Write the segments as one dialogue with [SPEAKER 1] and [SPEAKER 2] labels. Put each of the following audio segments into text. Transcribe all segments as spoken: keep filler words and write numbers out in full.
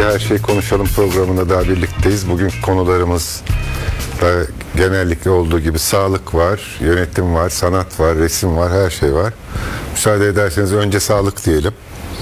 [SPEAKER 1] Bir Her Şey Konuşalım programında daha birlikteyiz. Bugün konularımız da genellikle olduğu gibi sağlık var, yönetim var, sanat var, resim var, her şey var. Müsaade ederseniz önce sağlık diyelim.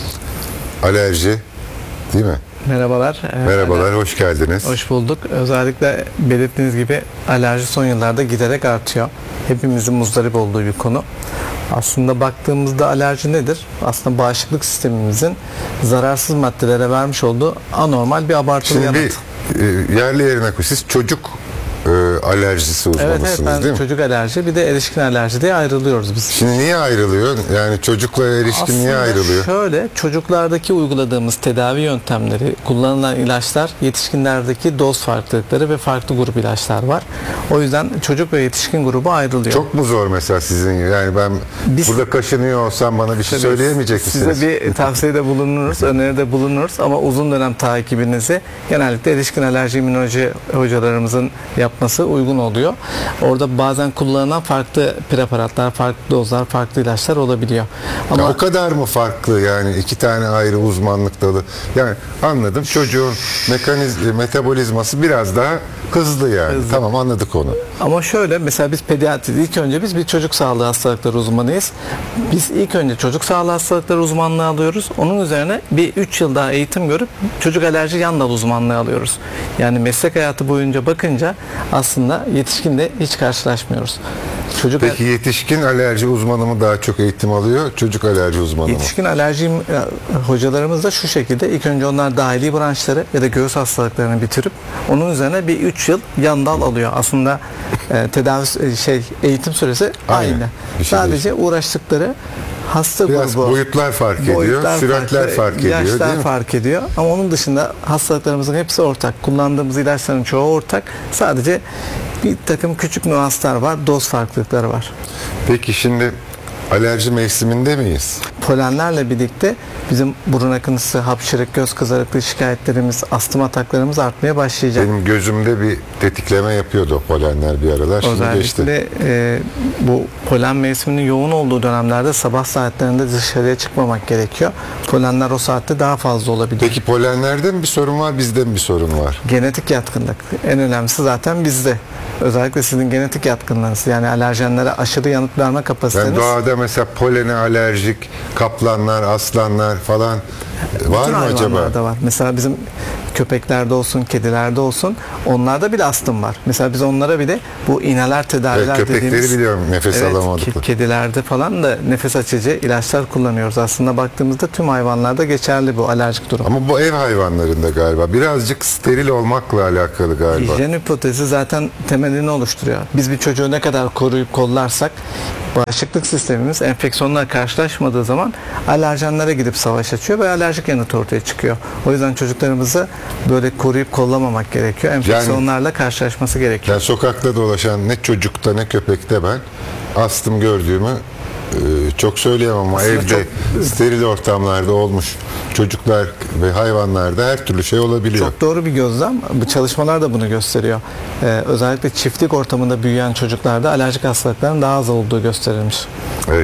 [SPEAKER 1] Alerji, değil mi?
[SPEAKER 2] Merhabalar.
[SPEAKER 1] Merhabalar, hoş geldiniz.
[SPEAKER 2] Hoş bulduk. Özellikle belirttiğiniz gibi alerji son yıllarda giderek artıyor. Hepimizin muzdarip olduğu bir konu. Aslında baktığımızda alerji nedir? Aslında bağışıklık sistemimizin zararsız maddelere vermiş olduğu anormal bir abartılı
[SPEAKER 1] Şimdi
[SPEAKER 2] yanıt.
[SPEAKER 1] bir e, yerli yerine koy. Siz çocuk e, alerjisi uzmanısınız,
[SPEAKER 2] Evet, evet, ben
[SPEAKER 1] değil mi?
[SPEAKER 2] çocuk alerji bir de erişkin alerji diye ayrılıyoruz biz.
[SPEAKER 1] Şimdi niye ayrılıyor? Yani çocukla erişkin
[SPEAKER 2] Aslında
[SPEAKER 1] niye ayrılıyor?
[SPEAKER 2] şöyle, çocuklardaki uyguladığımız tedavi yöntemleri, kullanılan ilaçlar, yetişkinlerdeki doz farklılıkları ve farklı grup ilaçlar var. O yüzden çocuk ve yetişkin grubu ayrılıyor.
[SPEAKER 1] Çok mu zor mesela sizin gibi? Yani ben
[SPEAKER 2] Biz-
[SPEAKER 1] burada kaşınıyor olsam bana bir şey söyleyemeyecek misiniz?
[SPEAKER 2] Size bir tavsiyede bulunuruz, öneride bulunuruz ama uzun dönem takibinizi genellikle erişkin alerji immünoloji hocalarımızın yapması uygun oluyor. Orada bazen kullanılan farklı preparatlar, farklı dozlar, farklı ilaçlar olabiliyor. Ama
[SPEAKER 1] Ya o kadar mı farklı yani iki tane ayrı uzmanlık dalı? Yani anladım, çocuğun mekaniz metabolizması biraz daha hızlı yani.
[SPEAKER 2] Hızlı.
[SPEAKER 1] Tamam, anladık onu.
[SPEAKER 2] Ama şöyle, mesela biz pediatri, ilk önce biz bir çocuk sağlığı hastalıkları uzmanıyız. Biz ilk önce çocuk sağlığı hastalıkları uzmanlığı alıyoruz. Onun üzerine bir üç yıl daha eğitim görüp çocuk alerji yan dal uzmanlığı alıyoruz. Yani meslek hayatı boyunca bakınca aslında yetişkinle hiç karşılaşmıyoruz. Çocuk
[SPEAKER 1] Peki yetişkin alerji uzmanı mı daha çok eğitim alıyor, çocuk alerji uzmanı mı?
[SPEAKER 2] Yetişkin alerji e, hocalarımız da şu şekilde, ilk önce onlar dahili branşları ya da göğüs hastalıklarını bitirip onun üzerine bir üç yıl yan dal alıyor. Aslında e, tedavi e, şey eğitim süresi
[SPEAKER 1] Aynı.
[SPEAKER 2] aynı.
[SPEAKER 1] Bir şey
[SPEAKER 2] Sadece
[SPEAKER 1] değil.
[SPEAKER 2] uğraştıkları hasta
[SPEAKER 1] Biraz
[SPEAKER 2] grubu,
[SPEAKER 1] boyutlar fark ediyor,
[SPEAKER 2] boyutlar
[SPEAKER 1] süratler
[SPEAKER 2] farklı,
[SPEAKER 1] fark ediyor,
[SPEAKER 2] yaşlar
[SPEAKER 1] değil mi?
[SPEAKER 2] fark ediyor. Ama onun dışında hastalıklarımızın hepsi ortak. Kullandığımız ilaçların çoğu ortak. Sadece bir takım küçük nüanslar var, doz farklılıkları var.
[SPEAKER 1] Peki şimdi alerji mevsiminde miyiz?
[SPEAKER 2] Polenlerle birlikte bizim burun akıntısı, hapşırık, göz kızarıklığı şikayetlerimiz, astım ataklarımız artmaya başlayacak.
[SPEAKER 1] Benim gözümde bir tetikleme yapıyordu o polenler bir aralar. Şimdi geçti.
[SPEAKER 2] Özellikle e, bu polen mevsiminin yoğun olduğu dönemlerde sabah saatlerinde dışarıya çıkmamak gerekiyor. Polenler o saatte daha fazla olabilir.
[SPEAKER 1] Peki polenlerde mi bir sorun var, bizde mi bir sorun var?
[SPEAKER 2] Genetik yatkınlık. En önemlisi zaten bizde. Özellikle sizin genetik yatkınlığınız, yani alerjenlere aşırı yanıt verme kapasiteniz.
[SPEAKER 1] Yani doğada mesela polene alerjik kaplanlar, aslanlar falan var
[SPEAKER 2] Bütün
[SPEAKER 1] mı acaba?
[SPEAKER 2] hayvanlarda var. Mesela bizim köpeklerde olsun, kedilerde olsun, onlarda bile astım var. Mesela biz onlara bile bu iğneler tedaviler
[SPEAKER 1] Evet, köpekleri
[SPEAKER 2] dediğimiz,
[SPEAKER 1] biliyorum, nefes
[SPEAKER 2] evet,
[SPEAKER 1] alamadıkları.
[SPEAKER 2] ke- kedilerde falan da nefes açıcı ilaçlar kullanıyoruz. Aslında baktığımızda tüm hayvanlarda geçerli bu alerjik durum.
[SPEAKER 1] Ama bu ev hayvanlarında galiba birazcık steril olmakla alakalı galiba.
[SPEAKER 2] Hijyen hipotezi zaten temelini oluşturuyor. Biz bir çocuğu ne kadar koruyup kollarsak bağışıklık sistemimiz enfeksiyonlarla karşılaşmadığı zaman alerjenlere gidip savaş açıyor ve alerjik yanıt ortaya çıkıyor. O yüzden çocuklarımızı böyle koruyup kollamamak gerekiyor. Enfeksiyonlarla karşılaşması gerekiyor.
[SPEAKER 1] Yani sokakta dolaşan ne çocukta ne köpekte ben astım gördüğümü e, çok söyleyemem ama
[SPEAKER 2] Aslında
[SPEAKER 1] evde
[SPEAKER 2] çok-
[SPEAKER 1] steril ortamlarda olmuş çocuklar ve hayvanlarda her türlü şey olabiliyor.
[SPEAKER 2] Çok doğru bir gözlem. Bu çalışmalar da bunu gösteriyor. Ee, özellikle çiftlik ortamında büyüyen çocuklarda alerjik hastalıkların daha az olduğu gösterilmiş.
[SPEAKER 1] Evet.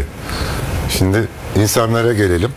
[SPEAKER 1] Şimdi insanlara gelelim.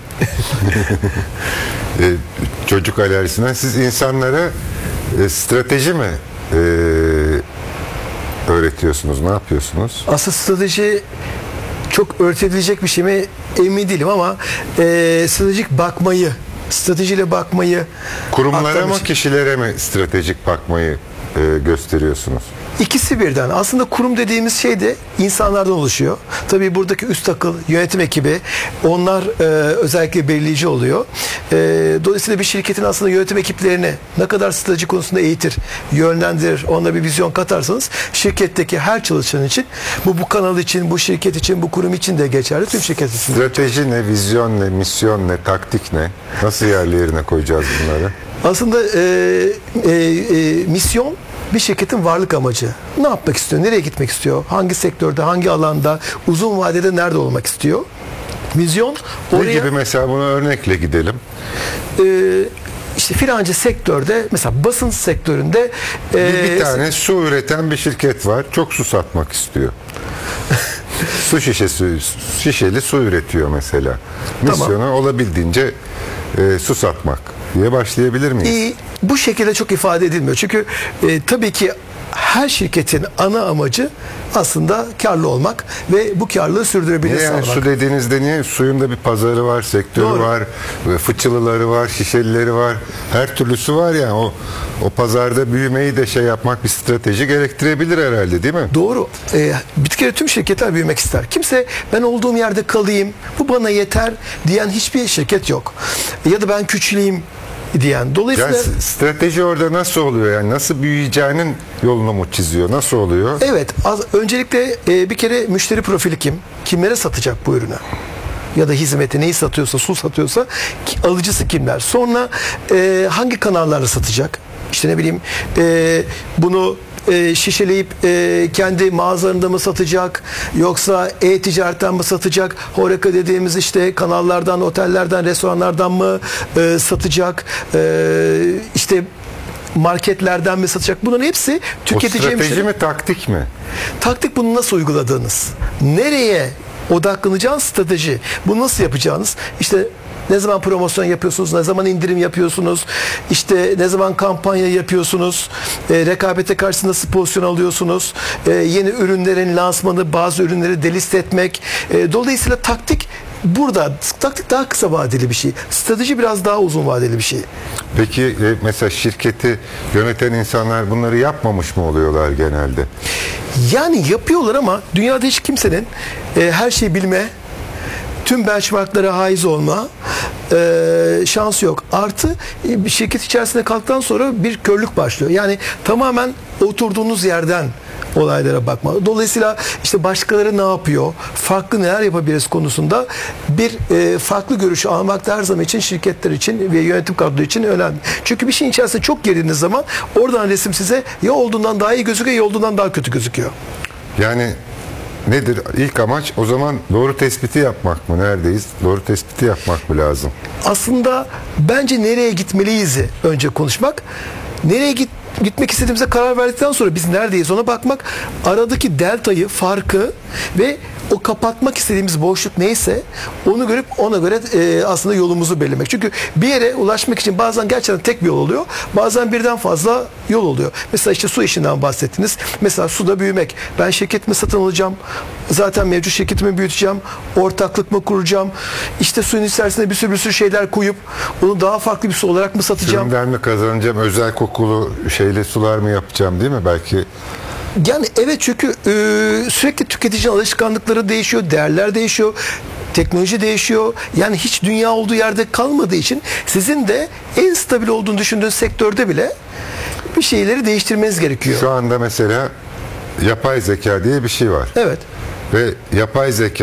[SPEAKER 1] E, çocuk alerjisinden. Siz insanlara e, strateji mi e, öğretiyorsunuz? Ne yapıyorsunuz?
[SPEAKER 3] Asıl strateji çok öğretilecek bir şey mi emin değilim ama e, stratejik bakmayı, stratejiyle bakmayı
[SPEAKER 1] Kurumlara mı,
[SPEAKER 3] aktarmış.
[SPEAKER 1] kişilere mi stratejik bakmayı e, gösteriyorsunuz?
[SPEAKER 3] İkisi birden. Aslında kurum dediğimiz şey de insanlardan oluşuyor. Tabii buradaki üst akıl, yönetim ekibi, onlar e, özellikle belirleyici oluyor. E, dolayısıyla bir şirketin aslında yönetim ekiplerini ne kadar strateji konusunda eğitir, yönlendirir, ona bir vizyon katarsanız şirketteki her çalışan için, bu bu kanal için, bu şirket için, bu kurum için de geçerli, tüm şirket için.
[SPEAKER 1] Strateji ne, vizyon ne, misyon ne, taktik ne? Nasıl yerli yerine koyacağız bunları?
[SPEAKER 3] Aslında e, e, e, misyon bir şirketin varlık amacı. Ne yapmak istiyor? Nereye gitmek istiyor? Hangi sektörde, hangi alanda, uzun vadede nerede olmak istiyor? Vizyon
[SPEAKER 1] Ne
[SPEAKER 3] oraya
[SPEAKER 1] gibi mesela, buna örnekle gidelim.
[SPEAKER 3] e, işte filanca sektörde, mesela basın sektöründe e,
[SPEAKER 1] Bir, bir tane su üreten bir şirket var. Çok su satmak istiyor. Su şişesi, şişeli su üretiyor mesela. Misyonu olabildiğince e, su satmak. diye başlayabilir miyiz?
[SPEAKER 3] E, bu şekilde çok ifade edilmiyor. Çünkü e, tabii ki her şirketin ana amacı aslında karlı olmak ve bu karlılığı sürdürebilir
[SPEAKER 1] Niye yani
[SPEAKER 3] sağlamak.
[SPEAKER 1] su dediğinizde niye? Suyun da bir pazarı var, sektörü
[SPEAKER 3] Doğru.
[SPEAKER 1] var, fıçılıları var, şişelileri var. Her türlüsü var yani. O o pazarda büyümeyi de şey yapmak bir strateji gerektirebilir herhalde, değil mi?
[SPEAKER 3] Doğru. Ee, bir kere tüm şirketler büyümek ister. Kimse ben olduğum yerde kalayım, bu bana yeter diyen hiçbir şirket yok. Ya da ben küçüleyim diyen. Dolayısıyla
[SPEAKER 1] Yani s- strateji orada nasıl oluyor? Yani nasıl büyüyeceğinin yolunu mu çiziyor? Nasıl oluyor?
[SPEAKER 3] evet, az, öncelikle e, bir kere müşteri profili kim? Kimlere satacak bu ürünü? Ya da hizmeti neyi satıyorsa, su satıyorsa ki- alıcısı kimler? Sonra e, hangi kanallarla satacak? İşte ne bileyim e, bunu e, şişeleyip e, kendi mağazalarında mı satacak? Yoksa e-ticaretten mi satacak? Horeca dediğimiz işte kanallardan, otellerden, restoranlardan mı e, satacak? E, işte marketlerden mi satacak? Bunların hepsi
[SPEAKER 1] O
[SPEAKER 3] tüketici
[SPEAKER 1] strateji
[SPEAKER 3] müşteri.
[SPEAKER 1] mi, taktik mi?
[SPEAKER 3] Taktik bunu nasıl uyguladığınız, nereye odaklanacağınız strateji, bunu nasıl yapacağınız, işte ne zaman promosyon yapıyorsunuz, ne zaman indirim yapıyorsunuz, işte ne zaman kampanya yapıyorsunuz, e, rekabete karşı nasıl pozisyon alıyorsunuz, e, yeni ürünlerin lansmanı, bazı ürünleri delist etmek. E, dolayısıyla taktik burada, taktik daha kısa vadeli bir şey, strateji biraz daha uzun vadeli bir şey.
[SPEAKER 1] Peki e, mesela şirketi yöneten insanlar bunları yapmamış mı oluyorlar genelde?
[SPEAKER 3] Yani yapıyorlar ama dünyada hiç kimsenin e, her şeyi bilme, tüm benchmarklara haiz olma e, şansı yok. Artı e, bir şirket içerisinde kalktıktan sonra bir körlük başlıyor. Yani tamamen oturduğunuz yerden olaylara bakma. Dolayısıyla işte başkaları ne yapıyor, farklı neler yapabiliriz konusunda bir e, farklı görüşü almak da her zaman için şirketler için ve yönetim kadrosu için önemli. Çünkü bir şeyin içerisinde çok girdiğiniz zaman oradan resim size ya olduğundan daha iyi gözüküyor ya olduğundan daha kötü gözüküyor.
[SPEAKER 1] Yani nedir? İlk amaç o zaman doğru tespiti yapmak mı? Neredeyiz? Doğru tespiti yapmak mı lazım?
[SPEAKER 3] Aslında bence nereye gitmeliyiz önce konuşmak. Nereye git, gitmek istediğimize karar verdikten sonra biz neredeyiz ona bakmak. Aradaki deltayı, farkı ve o kapatmak istediğimiz boşluk neyse onu görüp ona göre e, aslında yolumuzu belirlemek. Çünkü bir yere ulaşmak için bazen gerçekten tek bir yol oluyor. Bazen birden fazla yol oluyor. Mesela işte su işinden bahsettiniz. Mesela suda büyümek. Ben şirketimi satın alacağım. Zaten mevcut şirketimi büyüteceğim. Ortaklık mı kuracağım? İşte suyun içerisinde bir sürü bir sürü şeyler koyup onu daha farklı bir su olarak mı satacağım?
[SPEAKER 1] Üründen mi kazanacağım? Özel kokulu şeyle sular mı yapacağım, değil mi? Belki
[SPEAKER 3] Yani evet, çünkü e, sürekli tüketici alışkanlıkları değişiyor, değerler değişiyor, teknoloji değişiyor. Yani hiç dünya olduğu yerde kalmadığı için sizin de en stabil olduğunu düşündüğünüz sektörde bile bir şeyleri değiştirmeniz gerekiyor.
[SPEAKER 1] şu anda mesela yapay zeka diye bir şey var.
[SPEAKER 3] Evet.
[SPEAKER 1] Ve yapay zeka